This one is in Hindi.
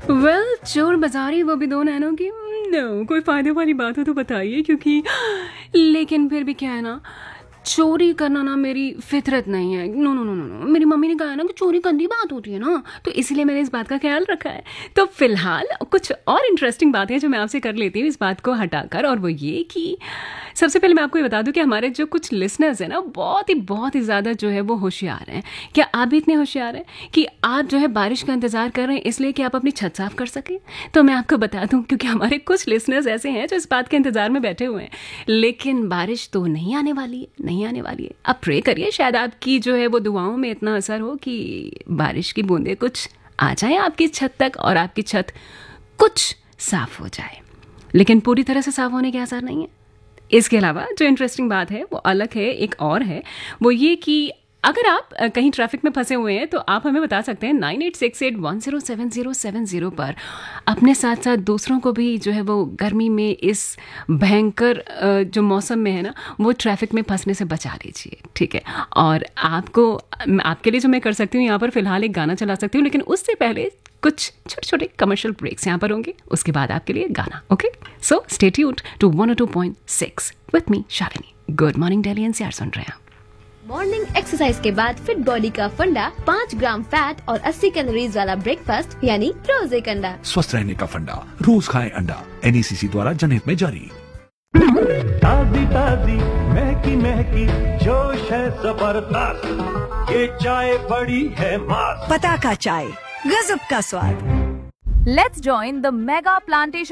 चोर बाजारी वो भी दो नैनों की। नो, कोई फायदे वाली बात हो तो बताइए, क्योंकि लेकिन फिर भी क्या है ना, चोरी करना ना मेरी फितरत नहीं है। No no no no no, मेरी मम्मी ने कहा है ना कि चोरी गंदी बात होती है ना, तो इसीलिए मैंने इस बात का ख्याल रखा है। तो फिलहाल कुछ और इंटरेस्टिंग बातें जो मैं आपसे कर लेती हूँ इस बात को हटाकर, और वो ये कि सबसे पहले मैं आपको ये बता दूं कि हमारे जो कुछ लिसनर्स हैं ना, बहुत ही ज़्यादा जो है वो होशियार हैं। क्या आप भी इतने होशियार हैं कि आप जो है बारिश का इंतज़ार कर रहे हैं इसलिए कि आप अपनी छत साफ कर सकें? तो मैं आपको बता दूं, क्योंकि हमारे कुछ लिसनर्स ऐसे हैं जो इस बात के इंतज़ार में बैठे हुए हैं, लेकिन बारिश तो नहीं आने वाली है, नहीं आने वाली है। अब प्रे करिए, शायद आपकी जो है वो दुआओं में इतना असर हो कि बारिश की बूंदें कुछ आ जाए आपकी छत तक और आपकी छत कुछ साफ हो जाए, लेकिन पूरी तरह से साफ होने के आसार नहीं है। इसके अलावा जो इंटरेस्टिंग बात है वो अलग है, एक और है, वो ये कि अगर आप कहीं ट्रैफिक में फंसे हुए हैं तो आप हमें बता सकते हैं 9868107070 पर। अपने साथ साथ दूसरों को भी जो है वो गर्मी में इस भयंकर जो मौसम में है ना, वो ट्रैफिक में फंसने से बचा लीजिए, ठीक है? और आपके लिए जो मैं कर सकती हूँ, यहाँ पर फिलहाल एक गाना चला सकती हूँ, लेकिन उससे पहले कुछ छोटे छोटे कमर्शियल ब्रेक्स यहाँ पर होंगे, उसके बाद आपके लिए गाना। Okay, so stay tuned to 102.6 with me Shalini. Good morning Delhi NCR सुन रहे हैं आप। मॉर्निंग एक्सरसाइज के बाद फिट बॉडी का फंडा, 5 ग्राम फैट और 80 कैलोरीज वाला ब्रेकफास्ट यानी रोज एक अंडा। स्वस्थ रहने का फंडा, रोज खाएं अंडा। NECC द्वारा जनहित में जारी। ताजी ताजी महकी महकी जोश है जबरदस्त, ये चाय बड़ी है मस्त। पता का चाय, गजब का स्वाद। Let's join the mega plantation